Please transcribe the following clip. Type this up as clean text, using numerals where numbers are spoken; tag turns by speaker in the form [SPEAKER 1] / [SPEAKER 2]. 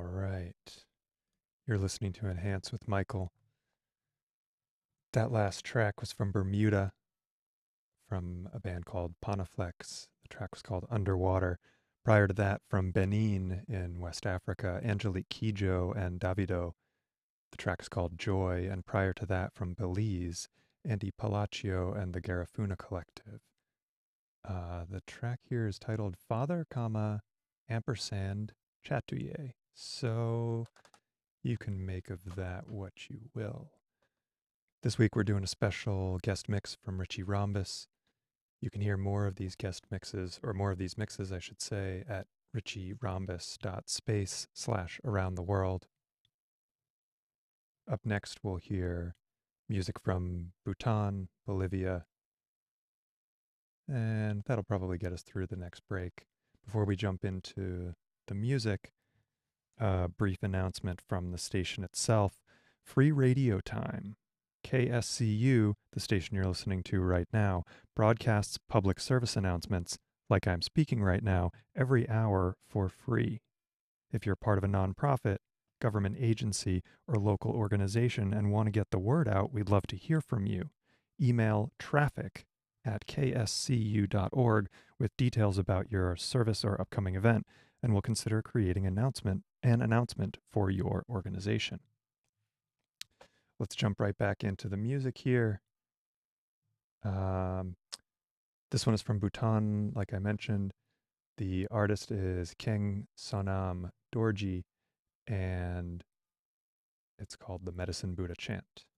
[SPEAKER 1] right. You're listening to Enhance with Michael. That last track was from Bermuda, from a band called Poniflex. The track was called Underwater. Prior to that, from Benin in West Africa, Angelique Kidjo and Davido. The track is called Joy. And prior to that, from Belize, Andy Palacio and the Garifuna Collective. The track here is titled Father, ampersand, Chatouille. So you can make of that what you will. This week we're doing a special guest mix from Richie Rhombus. You can hear more of these guest mixes, or more of these mixes, I should say, at richierhombus.space/around the world. Up next, we'll hear music from Bhutan, Bolivia, and that'll probably get us through the next break. Before we jump into the music, a brief announcement from the station itself. Free radio time. KSCU, the station you're listening to right now, broadcasts public service announcements, like I'm speaking right now, every hour for free. If you're part of a nonprofit, government agency, or local organization and want to get the word out, we'd love to hear from you. Email traffic@kscu.org with details about your service or upcoming event, and we'll consider creating an announcement for your organization. Let's jump right back into the music here. This one is from Bhutan, like I mentioned. The artist is Keng Sonam Dorji, and it's called the Medicine Buddha Chant.